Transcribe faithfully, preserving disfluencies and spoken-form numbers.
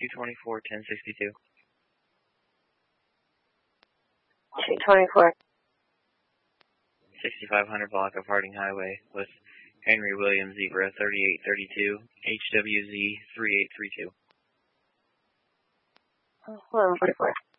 two twenty-four, ten sixty-two. two twenty-four. sixty-five hundred block of Harding Highway with Henry Williams Zebra thirty-eight thirty-two, H W Z three eight three two. eleven forty-four.